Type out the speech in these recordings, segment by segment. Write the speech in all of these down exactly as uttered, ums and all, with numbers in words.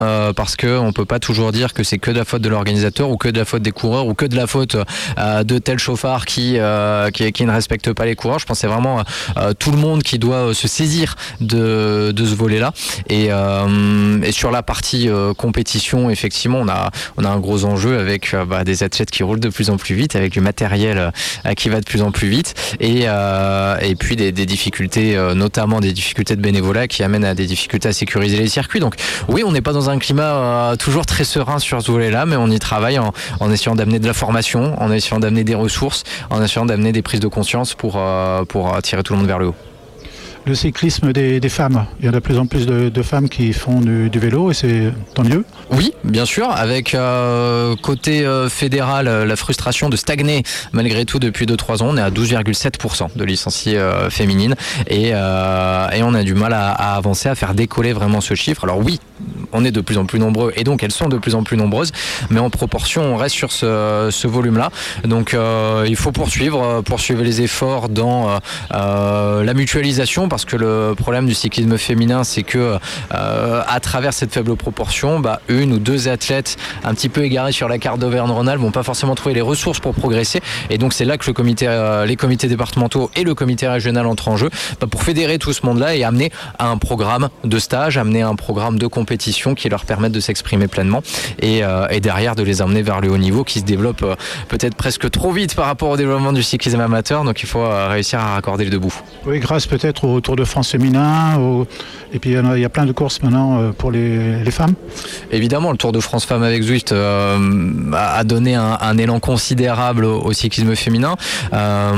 euh, parce qu'on ne peut pas toujours dire que c'est que de la faute de l'organisateur ou que de la faute des coureurs ou que de la faute euh, de tel chauffard qui, euh, qui, qui ne respecte pas les coureurs. Je pense que c'est vraiment euh, tout le monde qui doit se saisir de, de ce volet-là. Et, euh, et sur la partie euh, compétition, effectivement, on a, on a un gros enjeu avec euh, bah, des athlètes qui roulent de plus en plus vite, avec du matériel euh, qui va de plus en plus vite, et, euh, et puis des, des difficultés, euh, notamment des difficultés de bénévolat qui amènent à des difficultés à sécuriser les circuits. Donc oui, on n'est pas dans un climat euh, toujours très serein sur ce volet-là, mais on y travaille en, en essayant d'amener de la formation, en essayant d'amener des ressources, en essayant d'amener des prises de conscience pour, euh, pour tirer tout le monde vers le haut. Le cyclisme des, des femmes, il y a de plus en plus de, de femmes qui font du, du vélo et c'est tant mieux. Oui, bien sûr, avec euh, côté euh, fédéral, euh, la frustration de stagner malgré tout depuis deux trois ans. On est à douze virgule sept pour cent de licenciées euh, féminines et, euh, et on a du mal à, à avancer, à faire décoller vraiment ce chiffre. Alors oui, on est de plus en plus nombreux et donc elles sont de plus en plus nombreuses, mais en proportion, on reste sur ce, ce volume-là. Donc euh, il faut poursuivre, poursuivre les efforts dans euh, la mutualisation, parce que le problème du cyclisme féminin, c'est que euh, à travers cette faible proportion, bah, une ou deux athlètes un petit peu égarés sur la carte d'Auvergne-Rhône-Alpes vont pas forcément trouver les ressources pour progresser, et donc c'est là que le comité, euh, les comités départementaux et le comité régional entrent en jeu bah, pour fédérer tout ce monde-là et amener à un programme de stage, amener à un programme de compétition qui leur permettent de s'exprimer pleinement et, euh, et derrière de les emmener vers le haut niveau qui se développe euh, peut-être presque trop vite par rapport au développement du cyclisme amateur, donc il faut euh, réussir à raccorder les deux bouts. Oui, grâce peut-être au Tour de France féminin, au... et puis il y a plein de courses maintenant pour les, les femmes. Évidemment, le Tour de France Femmes avec Zwift euh, a donné un, un élan considérable au, au cyclisme féminin. Euh,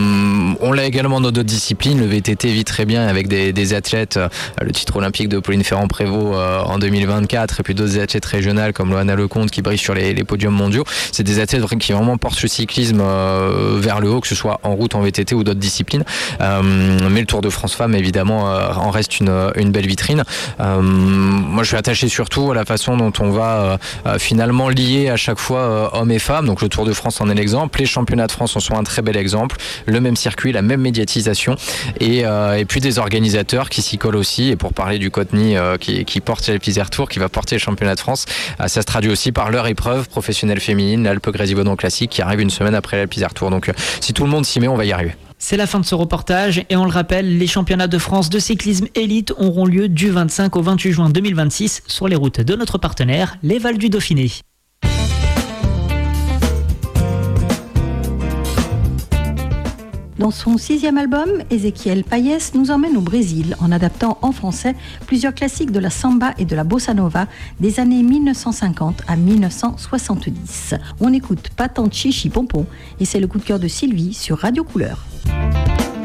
on l'a également dans d'autres disciplines. Le V T T vit très bien avec des, des athlètes, euh, le titre olympique de Pauline Ferrand-Prévot euh, en deux mille vingt-quatre, et puis d'autres athlètes régionales comme Loana Lecomte qui brillent sur les, les podiums mondiaux. C'est des athlètes qui vraiment portent le cyclisme euh, vers le haut, que ce soit en route, en V T T ou d'autres disciplines. Euh, mais le Tour de France Femmes, évidemment, euh, en reste une, une belle vitrine. Euh, moi, je suis attaché surtout à la façon dont on va euh, finalement lier à chaque fois euh, hommes et femmes. Donc le Tour de France en est l'exemple, les championnats de France en sont un très bel exemple, le même circuit, la même médiatisation, et, euh, et puis des organisateurs qui s'y collent aussi. Et pour parler du Coteny euh, qui, qui porte l'Alpe Tour, qui va porter les championnats de France, euh, ça se traduit aussi par leur épreuve professionnelle féminine, l'Alpe Grésivaudan Classique, qui arrive une semaine après l'Alpe Tour. Donc euh, si tout le monde s'y met, on va y arriver. C'est la fin de ce reportage et on le rappelle, les championnats de France de cyclisme élite auront lieu du vingt-cinq au vingt-huit juin deux mille vingt-six sur les routes de notre partenaire, les Vals du Dauphiné. Dans son sixième album, Ezequiel Payès nous emmène au Brésil en adaptant en français plusieurs classiques de la samba et de la bossa nova des années mille neuf cent cinquante à mille neuf cent soixante-dix. On écoute Patente Chichi Pompon et c'est le coup de cœur de Sylvie sur Radio Couleur.